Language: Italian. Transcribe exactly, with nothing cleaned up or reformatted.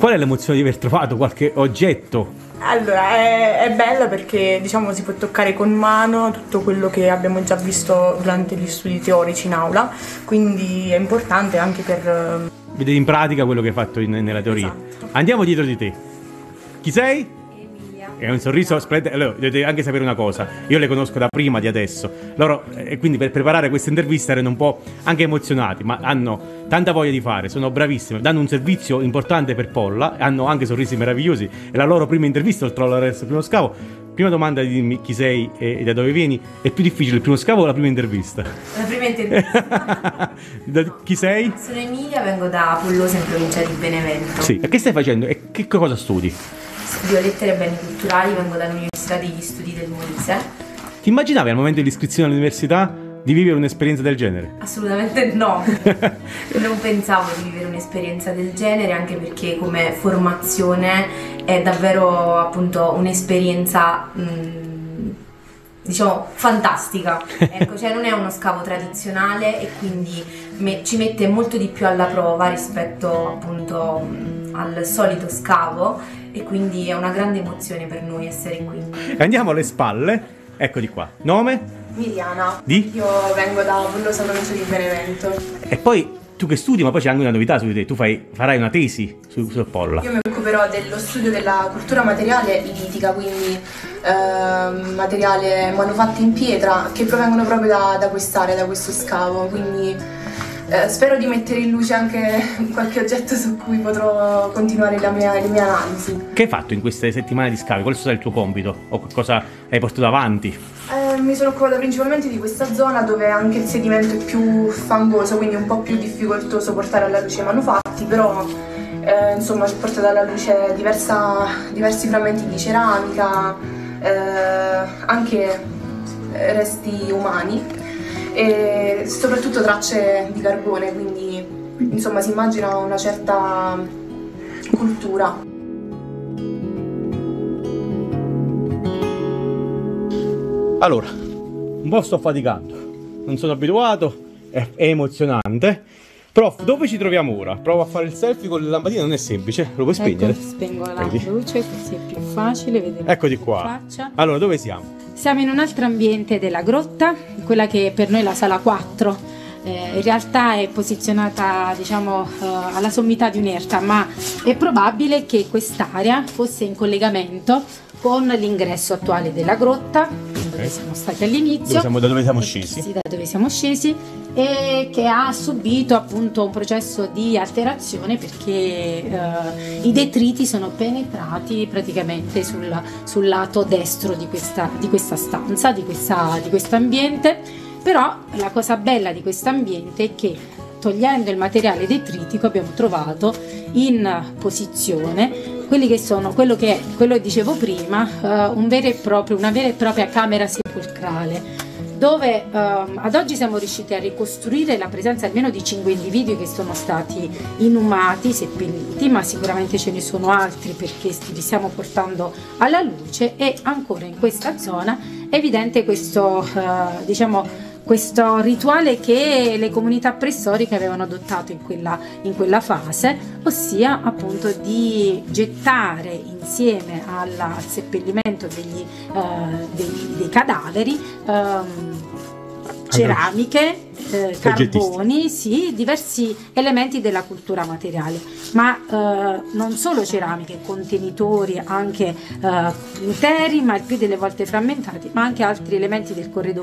Qual è l'emozione di aver trovato qualche oggetto? Allora, è, è bella perché diciamo si può toccare con mano tutto quello che abbiamo già visto durante gli studi teorici in aula, quindi è importante anche per... Vedete in pratica quello che hai fatto in, nella teoria. Esatto. Andiamo dietro di te. Chi sei? Emilia. È un sorriso splendente. Allora, dovete anche sapere una cosa. Io le conosco da prima di adesso. Loro, e quindi per preparare questa intervista erano un po' anche emozionati, ma hanno tanta voglia di fare, sono bravissime, danno un servizio importante per Polla, hanno anche sorrisi meravigliosi. È la loro prima intervista oltre al primo scavo. Prima domanda, dimmi chi sei e da dove vieni. È più difficile il primo scavo o la prima intervista? La prima intervista. Da, chi sei? Sono Emilia, vengo da Pullosa in provincia di Benevento. Sì. E che stai facendo? E che cosa studi? Studio lettere e beni culturali, vengo dall'Università degli Studi del Molise. Ti immaginavi al momento dell'iscrizione all'università di vivere un'esperienza del genere? Assolutamente no. Non pensavo di vivere un'esperienza del genere, anche perché come formazione è davvero appunto un'esperienza mh, diciamo fantastica. Ecco, cioè non è uno scavo tradizionale e quindi me, ci mette molto di più alla prova rispetto appunto mh, al solito scavo, e quindi è una grande emozione per noi essere qui. Andiamo alle spalle, eccoli qua. Nome? Miriana. Di? Io vengo da Pullosa, provincia di Benevento. E poi tu che studi, ma poi c'è anche una novità su di te, tu fai, farai una tesi su, su Polla. Io mi occuperò dello studio della cultura materiale litica, quindi eh, materiale manufatto in pietra che provengono proprio da, da quest'area, da questo scavo, quindi eh, spero di mettere in luce anche qualche oggetto su cui potrò continuare la mia, le mie analisi. Che hai fatto in queste settimane di scavi? Qual è stato il tuo compito? O cosa hai portato avanti? Eh, mi sono occupata principalmente di questa zona dove anche il sedimento è più fangoso, quindi un po' più difficoltoso portare alla luce i manufatti, però eh, insomma ci ho portato alla luce diversa, diversi frammenti di ceramica, eh, anche resti umani e soprattutto tracce di carbone, quindi insomma si immagina una certa cultura. Allora, un po' sto faticando, non sono abituato, è, è emozionante. Prof, dove ci troviamo ora? Provo a fare il selfie con le lampadine, non è semplice, lo puoi spegnere? Ecco, spengo la Vedi? luce così è più facile vedere. Eccoli la qua. faccia. Allora, dove siamo? Siamo in un altro ambiente della grotta, quella che per noi è la sala quattro. Eh, in realtà è posizionata diciamo eh, alla sommità di un'erta, ma è probabile che quest'area fosse in collegamento con l'ingresso attuale della grotta, dove siamo stati all'inizio. Dove siamo, da dove siamo scesi? Sì, da dove siamo scesi, e che ha subito appunto un processo di alterazione perché eh, i detriti sono penetrati praticamente sul, sul lato destro di questa, di questa stanza, di questa, di questo ambiente. Però la cosa bella di questo ambiente è che togliendo il materiale detritico abbiamo trovato in posizione quelli che sono, quello che è, quello che dicevo prima, uh, un vero e proprio, una vera e propria camera sepolcrale, dove uh, ad oggi siamo riusciti a ricostruire la presenza almeno di cinque individui che sono stati inumati, seppelliti, ma sicuramente ce ne sono altri perché li stiamo portando alla luce, e ancora in questa zona è evidente questo, uh, diciamo, questo rituale che le comunità preistoriche avevano adottato in quella, in quella fase, ossia appunto di gettare insieme alla, al seppellimento degli, uh, dei, dei cadaveri um, ceramiche, eh, carboni, sì, diversi elementi della cultura materiale, ma eh, non solo ceramiche, contenitori anche eh, interi, ma il più delle volte frammentati, ma anche altri elementi del corredo